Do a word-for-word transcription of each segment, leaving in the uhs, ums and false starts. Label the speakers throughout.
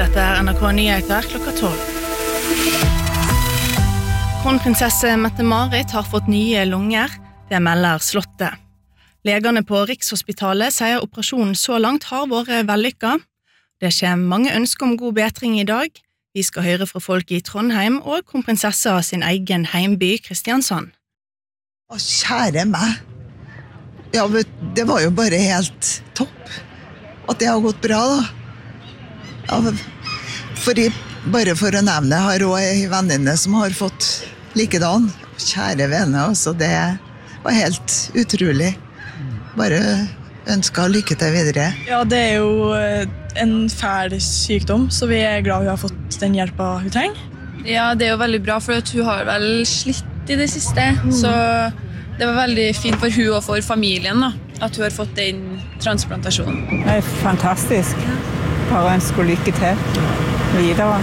Speaker 1: Dette er N R K Nyheter klokka tolv. Kronprinsesse Mette-Marit har fått nye lunger, det melder Slottet. Legene på Rikshospitalet sier operasjonen så langt har vært vellykket. Det kommer mange ønsker om god bedring i dag. Vi skal høre fra folk i Trondheim og kronprinsessa sin egen heimby, Kristiansand.
Speaker 2: Å, kjære meg. Ja, det var jo bare helt topp. At det har gått bra, da. Ja, fordi, bare for å nevne, jeg har også en venninne som har fått likedan. Kjære vene, altså, det var helt utrolig. Bare ønsker lykke til videre.
Speaker 3: Ja, det er jo en fæl sykdom, så vi er glad hun har fått den hjelpen hun trenger.
Speaker 4: Ja, det er jo veldig bra, for hun har vel slitt i det siste, mm. så det var veldig fint for hun og for familien da, at hun har fått den transplantasjonen.
Speaker 5: Det er fantastisk. Bare ønsker lykke til videre.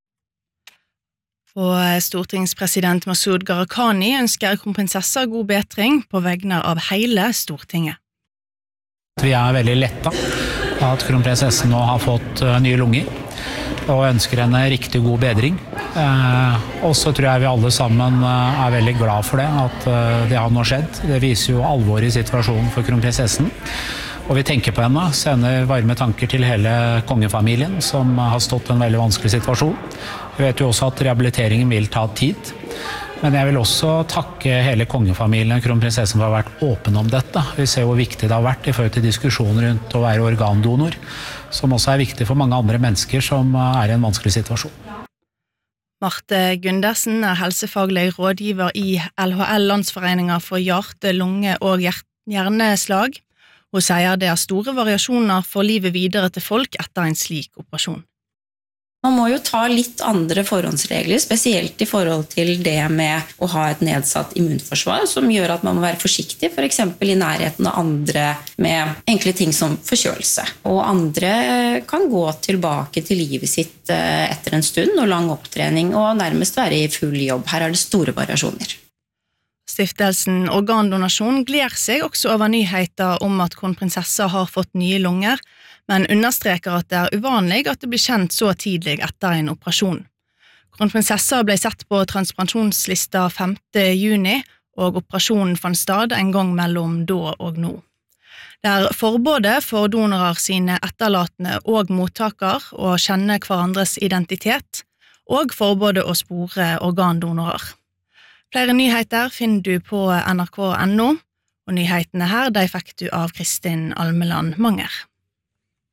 Speaker 1: Og stortingspresident Masud Gharahkhani ønsker kronprinsessa god bedring på vegne av hele Stortinget.
Speaker 6: Vi er veldig letta at kronprinsessen nå har fått nye lunger og ønsker henne riktig god bedring. Eh, og så tror jeg vi alle sammen er veldig glad for det, at det har nå skjedd. Det viser jo alvoret i situasjonen for kronprinsessen. Og vi tenker på henne, sender varme tanker til hele kongefamilien som har stått i en veldig vanskelig situasjon. Vi vet jo også at rehabiliteringen vil ta tid. Men jeg vil også takke hele kongefamilien og kronprinsessen for å ha vært åpen om dette. Vi ser hvor viktig det har vært i forhold til diskusjoner rundt å være organdonor, som også er viktig for mange andre mennesker som er i en vanskelig situasjon.
Speaker 1: Marte Gundersen er helsefaglig rådgiver i L H L Landsforeningen for hjerte, lunge og hjerneslag. Hun sier det er store variasjoner for livet videre til folk etter en slik operasjon.
Speaker 7: Man må jo ta litt andre forhåndsregler, spesielt i forhold til det med å ha et nedsatt immunforsvar, som gjør at man må være forsiktig, for eksempel i nærheten av andre med enkle ting som forkjølelse. Og andre kan gå tilbake til livet sitt etter en stund og lang opptrening, og nærmest være i full jobb. Her er det store variasjoner.
Speaker 1: Stiftelsen Organdonasjon gleder seg også over nyheter om at kronprinsessa har fått nye lunger, men understreker at det er uvanlig at det blir kjent så tidlig etter en operasjon. Kronprinsessa ble sett på transplantasjonslista femte juni, og operasjonen fant sted en gang mellom da og nå. Det er forbudet for donorer sine etterlatende og mottaker å kjenne hverandres identitet, og forbudet å spore organdonorer. Flere nyheter finner du på N R K punktum N O, og nyhetene her de fikk du av Kristin Almeland Manger.